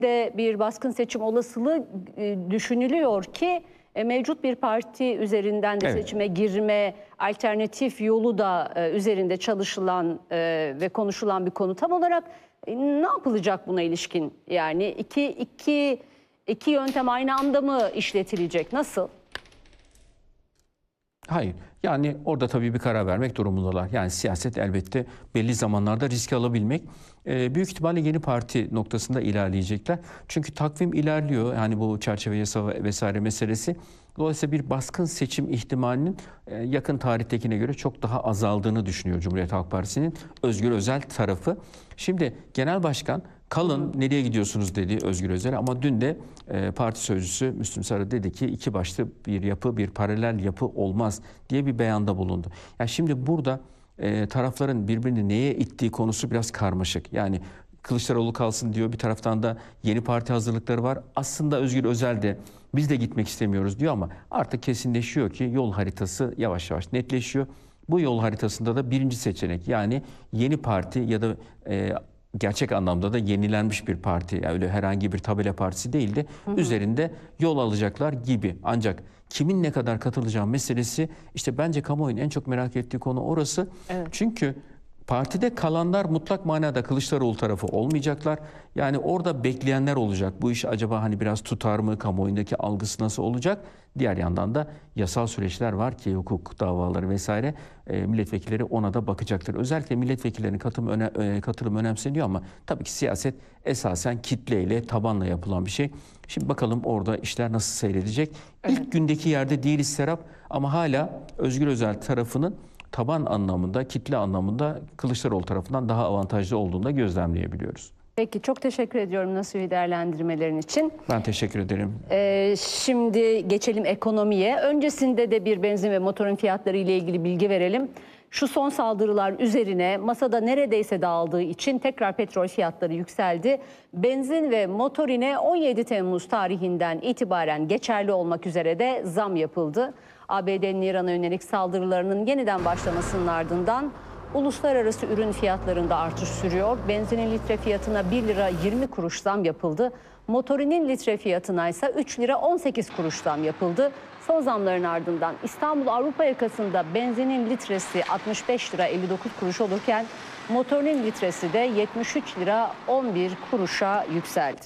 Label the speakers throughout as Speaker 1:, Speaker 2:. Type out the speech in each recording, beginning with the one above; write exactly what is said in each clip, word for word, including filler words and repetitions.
Speaker 1: de bir baskın seçim olasılığı e, düşünülüyor ki e, mevcut bir parti üzerinden de
Speaker 2: Evet.
Speaker 1: seçime girme alternatif yolu da e, üzerinde çalışılan e, ve konuşulan bir konu. Tam olarak e, ne yapılacak buna ilişkin? Yani iki, iki, iki yöntem aynı anda mı işletilecek? Nasıl?
Speaker 2: Hayır. Yani orada tabii bir karar vermek durumundalar. Yani siyaset elbette belli zamanlarda risk alabilmek. Ee, büyük ihtimalle yeni parti noktasında ilerleyecekler. Çünkü takvim ilerliyor. Yani bu çerçeve yasa vesaire meselesi. Dolayısıyla bir baskın seçim ihtimalinin e, yakın tarihtekine göre çok daha azaldığını düşünüyor Cumhuriyet Halk Partisi'nin Özgür Özel tarafı. Şimdi Genel Başkan kalın nereye gidiyorsunuz dedi Özgür Özel ama dün de e, parti sözcüsü Müslüm Sarı dedi ki iki başlı bir yapı, bir paralel yapı olmaz diye bir beyanda bulundu. Yani şimdi burada e, tarafların birbirini neye ittiği konusu biraz karmaşık. Yani Kılıçdaroğlu kalsın diyor, bir taraftan da yeni parti hazırlıkları var. Aslında Özgür Özel de biz de gitmek istemiyoruz diyor ama artık kesinleşiyor ki yol haritası yavaş yavaş netleşiyor. Bu yol haritasında da birinci seçenek yani yeni parti ya da e, gerçek anlamda da yenilenmiş bir parti, yani öyle herhangi bir tabela partisi değil de hı hı. üzerinde yol alacaklar gibi. Ancak kimin ne kadar katılacağı meselesi işte bence kamuoyunun en çok merak ettiği konu orası. Evet. Çünkü partide kalanlar mutlak manada Kılıçdaroğlu tarafı olmayacaklar. Yani orada bekleyenler olacak. Bu iş acaba hani biraz tutar mı? Kamuoyundaki algısı nasıl olacak? Diğer yandan da yasal süreçler var ki hukuk davaları vesaire e, milletvekilleri ona da bakacaktır. Özellikle milletvekillerinin katılım, öne, e, katılım önemseniyor ama tabii ki siyaset esasen kitleyle, tabanla yapılan bir şey. Şimdi bakalım orada işler nasıl seyredecek? Evet. İlk gündeki yerde değiliz Serap ama hala Özgür Özel tarafının taban anlamında, kitle anlamında Kılıçdaroğlu tarafından daha avantajlı olduğunu da gözlemleyebiliyoruz.
Speaker 1: Peki, çok teşekkür ediyorum Nasuhi değerlendirmelerin için.
Speaker 2: Ben teşekkür ederim.
Speaker 1: Ee, şimdi geçelim ekonomiye. Öncesinde de bir benzin ve motorun fiyatları ile ilgili bilgi verelim. Şu son saldırılar üzerine masada neredeyse dağıldığı için tekrar petrol fiyatları yükseldi. Benzin ve motorine on yedi Temmuz tarihinden itibaren geçerli olmak üzere de zam yapıldı. A B D'nin İran'a yönelik saldırılarının yeniden başlamasının ardından uluslararası ürün fiyatlarında artış sürüyor. Benzinin litre fiyatına bir lira yirmi kuruş zam yapıldı. Motorinin litre fiyatına ise üç lira on sekiz kuruş zam yapıldı. Son zamların ardından İstanbul Avrupa yakasında benzinin litresi altmış beş lira elli dokuz kuruş olurken motorinin litresi de yetmiş üç lira on bir kuruşa yükseldi.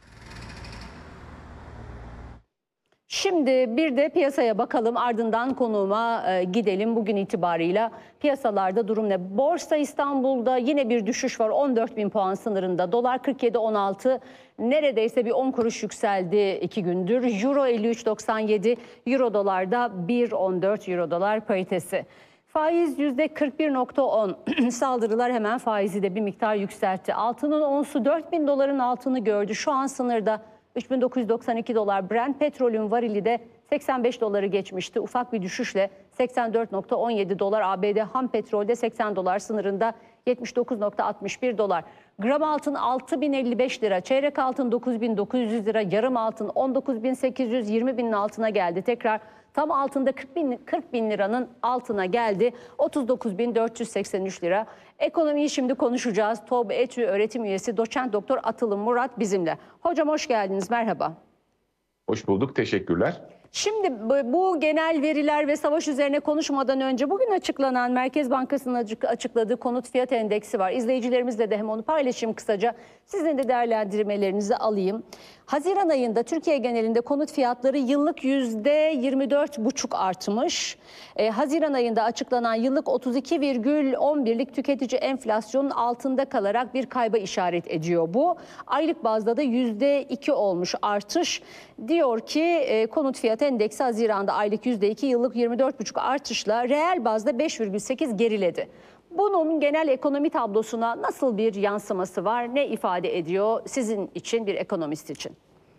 Speaker 1: Şimdi bir de piyasaya bakalım, ardından konuğuma e, gidelim. Bugün itibarıyla piyasalarda durum ne? Borsa İstanbul'da yine bir düşüş var, on dört bin puan sınırında. Dolar kırk yedi on altı, neredeyse bir on kuruş yükseldi iki gündür. Euro elli üç doksan yedi, Euro dolarda bir on dört Euro dolar paritesi. Faiz yüzde kırk bir nokta on. Saldırılar hemen faizi de bir miktar yükseltti. Altının onsu dört bin doların altını gördü. Şu an sınırda üç bin dokuz yüz doksan iki dolar. Brent petrolün varili de seksen beş doları geçmişti. Ufak bir düşüşle seksen dört nokta on yedi dolar. A B D ham petrolde seksen dolar sınırında yetmiş dokuz nokta altmış bir dolar. Gram altın altı bin elli beş lira. Çeyrek altın dokuz bin dokuz yüz lira. Yarım altın on dokuz bin sekiz yüz yirmi binin altına geldi. Tekrar tam altında kırk bin liranın altına geldi. otuz dokuz bin dört yüz seksen üç lira. Ekonomiyi şimdi konuşacağız. TOB ETÜ öğretim üyesi doçent doktor Atılım Murat bizimle. Hocam hoş geldiniz, merhaba.
Speaker 3: Hoş bulduk, teşekkürler.
Speaker 1: Şimdi bu genel veriler ve savaş üzerine konuşmadan önce bugün açıklanan Merkez Bankası'nın açıkladığı konut fiyat endeksi var. İzleyicilerimizle de hem onu paylaşayım kısaca. Sizin de değerlendirmelerinizi alayım. Haziran ayında Türkiye genelinde konut fiyatları yıllık yüzde yirmi dört buçuk artmış. Ee, Haziran ayında açıklanan yıllık otuz iki virgül on birlik tüketici enflasyonun altında kalarak bir kayba işaret ediyor bu. Aylık bazda da yüzde iki olmuş artış. Diyor ki e, konut fiyat endeksi Haziran'da aylık yüzde iki, yıllık yirmi dört buçuk artışla reel bazda beş virgül sekiz geriledi. Bunun genel ekonomi tablosuna nasıl bir yansıması var? Ne ifade ediyor sizin için, bir ekonomist için?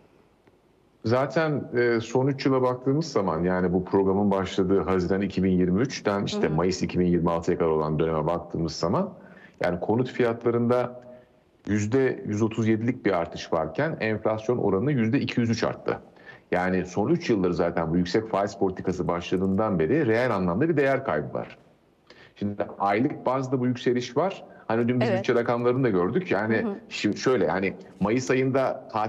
Speaker 3: Zaten son üç yıla baktığımız zaman, yani bu programın başladığı Haziran iki bin yirmi üçten işte hı hı. Mayıs iki bin yirmi altıya kadar olan döneme baktığımız zaman, yani konut fiyatlarında yüzde yüz otuz yedilik bir artış varken enflasyon oranı yüzde iki yüz üç arttı. Yani son üç yıldır zaten bu yüksek faiz politikası başladığından beri reel anlamda bir değer kaybı var. Şimdi aylık bazda bu yükseliş var Hani dün biz
Speaker 1: Evet.
Speaker 3: bütçe rakamlarını da gördük. Yani şimdi şöyle, yani Mayıs ayında